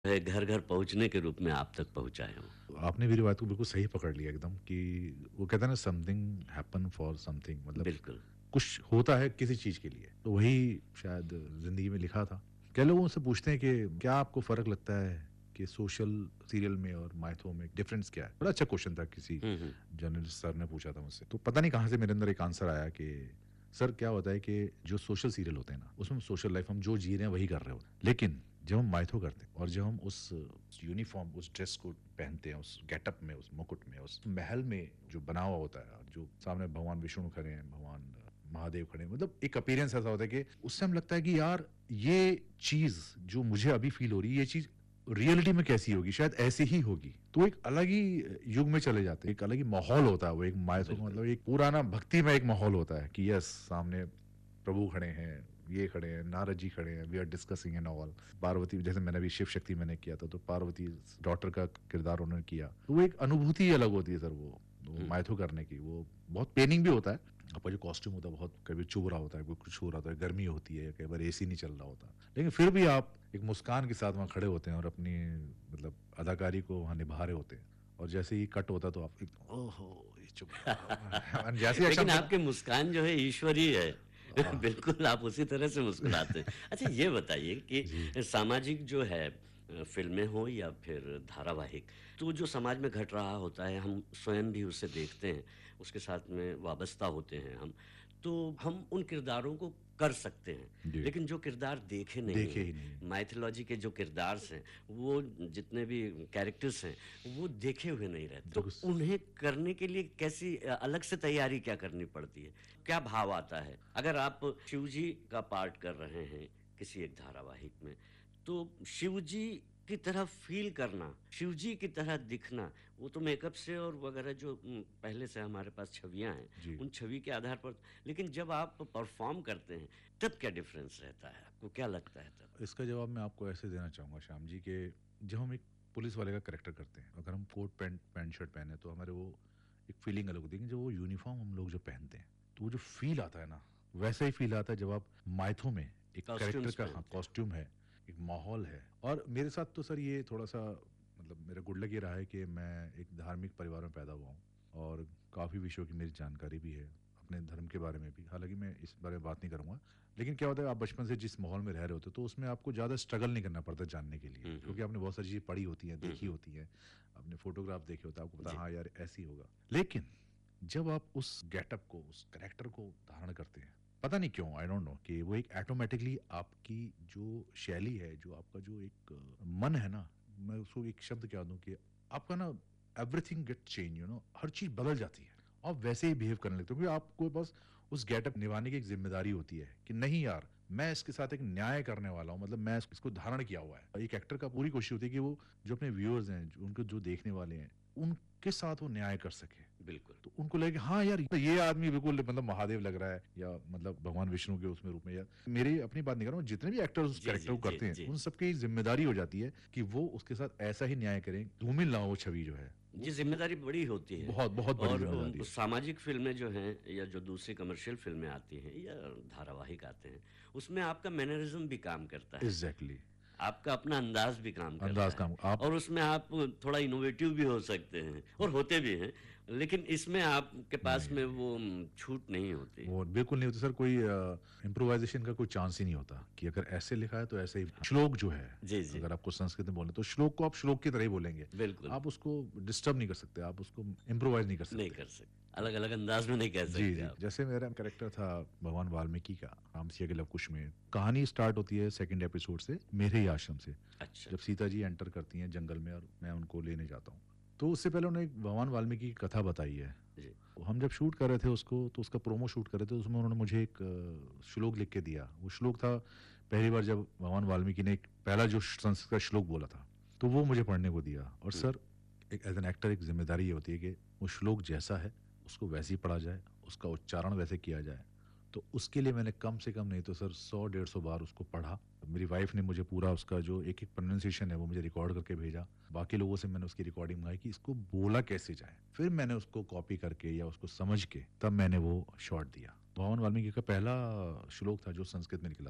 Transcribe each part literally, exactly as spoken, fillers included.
है घर-घर पहुँचने के रूप में आप तक पहुँचाए हों। आपने मेरी बात को बिल्कुल सही पकड़ लिया एकदम कि वो कहते हैं ना समथिंग हैपन फॉर समथिंग मतलब बिल्कुल। कुछ होता है किसी चीज़ के लिए। तो वही शायद ज़िंदगी में लिखा था। कई लोग मुझसे पूछते हैं कि क्या आपको फ़र्क लगता है कि सोशल सीरियल में और माइथो में डिफ़रेंस क्या है? बड़ा अच्छा क्वेश्चन था किसी हुँ, हुँ। जर्नलिस्ट सर ने पूछा था मुझसे। तो पता नहीं कहाँ से मेरे अंदर एक आंसर आया कि सर क्या होता है कि जो सोशल सीरियल होते हैं ना, उसमें सोशल लाइफ़ हम जो जी रहे हैं वही कर रहे होते हैं। लेकिन जब हम माइथो करते हैं और जब हम उस यूनिफ़ॉर्म, उस ड्रेस को पहनते हैं, उस गेटअप में, उस मुकुट में, उस महल में जो बना हुआ होता है, जो सामने भगवान विष्णु खड़े हैं, भगवान महादेव खड़े हैं, मतलब एक अपीयरेंस ऐसा होता है कि उससे हमें लगता है कि यार ये चीज़ जो मुझे अभी फ़ील हो रही है, ये चीज़ रियलिटी में कैसी होगी? शायद ऐसी ही होगी। तो एक अलग ही युग में चले जाते हैं, एक अलग ही माहौल होता है वो एक माइथो का बिल्कुल। मतलब एक पुराना भक्ति में एक माहौल होता है कि यस सामने प्रभु खड़े हैं, ये खड़े हैं, नारद जी खड़े हैं, we are discussing and all. Parvati जैसे मैंने अभी शिव शक्ति मैंने किया था, तो पार्वती डॉटर का किरदार उन्होंने किया। तो वो एक अनुभूति ही अलग होती है सर वो, वो हुँ। माइथो करने की। वो बहुत पेनिंग भी होता है। आपका जो कॉस्ट्यूम होता है बहुत कभी चुभ रहा होता है, कोई कुछ हो रहा होता है, गर्मी होती है, कई बार एसी नहीं चल रहा होता। लेकिन फिर भी आप एक मुस्कान के साथ वहाँ खड़े होते हैं और अपनी मतलब अदाकारी को वहाँ निभा रहे होते हैं। और जैसे ही कट होता है तो आप एक ओहो! ये चुभ रहा है। जैसे ही एक्शन लेकिन होता है ना आपकी मुस्कान जो है ईश्वरीय है। आह! बिल्कुल आप उसी तरह से मुस्कुराते हैं। अच्छा ये बताइए जी। कि सामाजिक जो है अ, फ़िल्में हों या फिर धारावाहिक, तो जो समाज में घट रहा होता है हम स्वयं भी उसे देखते हैं, उसके साथ में वाबस्ता होते हैं हम, तो हम उन किरदारों को कर सकते हैं। जी, लेकिन जो किरदार देखे नहीं देखे हैं, ही नहीं है। माइथोलॉजी के जो किरदार्स हैं, वो जितने भी कैरेक्टर्स हैं, वो देखे हुए नहीं रहते। तो बिल्कुल स उन्हें करने के लिए कैसी अ, अलग से तैयारी क्या करनी पड़ती है? क्या भाव आता है? अगर आप शिवजी का पार्ट कर रहे हैं किसी एक धारावाहिक में, तो शिवजी की तरह फ़ील करना, शिवजी की तरह दिखना, वो तो मेकअप से और वगैरह जो उम, पहले से हमारे पास छवियाँ हैं, जी। उन छवि के आधार पर लेकिन जब आप परफ़ॉर्म करते हैं, तब क्या डिफ़रेंस रहता है? आपको क्या लगता है तब? इसका जवाब मैं आपको ऐसे देना चाहूँगा श्याम जी कि जब हम एक पुलिस वाले का कैरेक्टर करते हैं, अगर हम कोट पैंट पैंट शर्ट पहने तो हमारे वो एक फीलिंग अलग होती है कि जो वो यूनिफ़ॉर्म हम लोग जो पहनते हैं, तो वो जो फ़ील आता है ना, वैसा ही फ़ील आता है जब आप माइथो में एक कैरेक्टर कॉस्ट्यूम्स का हाँ, पहनते हैं। कॉस्ट्यूम है, एक माहौल है। और मेरे साथ तो सर ये थोड़ा-सा मतलब मेरा गुड लक ये रहा है कि मैं एक धार्मिक परिवार में पैदा हुआ हूँ और काफ़ी विषयों की मेरी जानकारी भी है, अपने धर्म के बारे में भी। हालाँकि मैं इस बारे में बात नहीं करूँगा। लेकिन क्या होता है आप बचपन से जिस माहौल में रह रहे होते हो तो उसमें आपको ज़्यादा स्ट्रगल नहीं करना पड़ता जानने के लिए हुँ, हुँ। क्योंकि आपने बहुत सारी चीज़ें पढ़ी होती हैं, हुँ, देखी हुँ। होती हैं, आपने फोटोग्राफ देखे होते हैं, आपको पता है जी। हाँ यार ऐसे ही होगा। लेकिन जब आप उस गेटअप को, उस कैरेक्टर को धारण करते हैं, पता नहीं क्यों आई डोंट नो कि वो एक ऑटोमेटिकली आपकी जो शैली है, जो आपका जो एक अ, मन है ना, मैं उसको एक शब्द क्या दूँ कि आपका ना everything get change you know हर चीज़ बदल जाती है। आप वैसे ही बिहेव करने लगते हो क्योंकि आपको बस उस गेटअप निभाने की एक ज़िम्मेदारी होती है कि नहीं यार, मैं इसके साथ एक न्याय करने वाला हूँ, मतलब मैं इस इसको धारण किया हुआ है। एक एक्टर का पूरी कोशिश होती है कि वो जो अपने व्यूअर्स हैं, जो उनको जो देखने वाले हैं, उनके साथ वो न्याय कर सके। बिल्कुल। तो उनको लगे हाँ यार, ये आदमी बिल्कुल मतलब महादेव लग रहा है या मतलब भगवान विष्णु के उसमें रूप में या मेरी अपनी बात नहीं कर रहा हूँ, जितने भी एक्टर्स उस जी, कैरेक्टर जी, को जी, करते हैं, जी। उन सबकी ज़िम्मेदारी हो जाती है कि वो उसके साथ ऐसा ही न्याय करें, धूमिल ना हो वो छवि जो है। जी, वो वो ज़िम्मेदारी बड़ी होती है बहुत, बहुत बड़ी और ज़िम्मेदारी अम, है। सामाजिक फ़िल्में जो हैं या जो दूसरी कमर्शियल फ़िल्में आती हैं या धारावाहिक आते हैं, उसमें आपका मैनरिज़्म भी काम करता है। एग्ज़ैक्टली आपका अपना अंदाज़ भी काम अंदाज़ करता है काम आप और उसमें आप थोड़ा इनोवेटिव भी हो सकते हैं और होते भी हैं, लेकिन इसमें आपके पास नहीं, में नहीं। वो उम, छूट नहीं होती। वो बिल्कुल नहीं होती सर कोई अ, इम्प्रोवाइज़ेशन का कोई चांस ही नहीं होता कि अगर ऐसे लिखा है तो ऐसे ही श्लोक जो है, जी, जी, अगर आपको संस्कृत में बोले तो श्लोक को आप श्लोक की तरह ही बोलेंगे। बिल्कुल, आप उसको डिस्टर्ब नहीं कर सकते, आप उसको इम्प्रोवाइज़ नहीं कर नहीं सकते। कर सकते। अलग-अलग अंदाज़ में नहीं कह जी, सकते जी। आप। जैसे मेरा कैरेक्टर था भगवान वाल्मीकि का, रामसिया के लवकुश में। कहानी स्टार्ट होती है सेकंड एपिसोड से, मेरे ही आश्रम से। अच्छा, जब सीता जी एंटर करती हैं जंगल में और मैं उनको लेने जाता हूँ। तो उससे पहले उन्होंने एक भगवान वाल्मीकि की कथा बताई है। जी। हम जब शूट कर रहे थे उसको, तो उसका प्रोमो शूट कर रहे थे, उसमें उन्होंने मुझे एक अ, श्लोक लिख के दिया। वो श्लोक था पहली बार जब भगवान वाल्मीकि ने एक पहला जो संस्कृत का श्लोक बोला था, तो वो मुझे पढ़ने को दिया। और हुँ, सर, एक एज़ एन एक्टर एक ज़िम्मेदारी ये होती है कि वो श्लोक जैसा है, उसको वैसे ही पढ़ा जाए, उसका उच्चारण वैसे किया जाए। तो उसके लिए मैंने कम से कम नहीं तो सर सौ डेढ़ सौ बार उसको पढ़ा। मेरी वाइफ़ ने मुझे पूरा उसका जो एक-एक प्रोनंसिएशन है, वो मुझे रिकॉर्ड करके भेजा। बाकी लोगों से मैंने उसकी रिकॉर्डिंग मंगाई कि इसको बोला कैसे जाए। फिर मैंने उसको कॉपी करके या उसको समझ के तब मैंने वो शॉट दिया। भगवान वाल्मीकि का पहला श्लोक था जो संस्कृत में निकला था।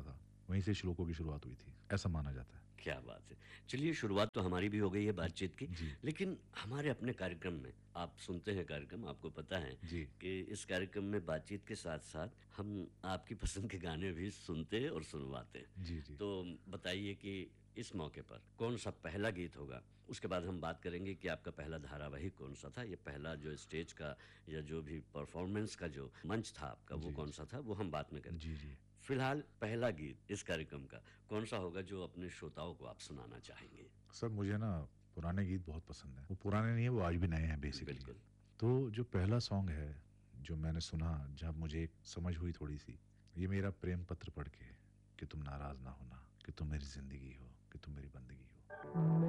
वहीं से श्लोकों की शुरुआत हुई थी, ऐसा माना जाता है। क्या बात है। चलिए, शुरुआत तो हमारी भी हो गई है बातचीत की, जी, लेकिन हमारे अपने कार्यक्रम में आप सुनते हैं कार्यक्रम, आपको पता है जी। कि इस कार्यक्रम में बातचीत के साथ-साथ हम आपकी पसंद के गाने भी सुनते हैं और सुनवाते हैं। जी, जी। तो बताइए कि इस मौके पर कौन-सा पहला गीत होगा? उसके बाद हम बात करेंगे कि आपका पहला धारावाहिक कौन-सा था? ये पहला जो स्टेज का या जो भी परफॉर्मेंस का जो मंच था आपका, वो जी, कौन-सा था? वो हम बाद में करें। जी, जी। फिलहाल पहला गीत इस कार्यक्रम का कौन-सा होगा जो अपने श्रोताओं को आप सुनाना चाहेंगे? सर मुझे ना पुराने गीत बहुत पसंद हैं। वो पुराने नहीं है, वो आज भी नए हैं बेसिकली। बिल्कुल। तो जो पहला सॉन्ग है, जो मैंने सुना जब मुझे एक समझ हुई थोड़ी-सी, ये मेरा प्रेम पत्र पढ़ के कि तुम नाराज़ ना होना, कि तुम मेरी ज़िंदगी हो, कि तुम मेरी बंदगी हो।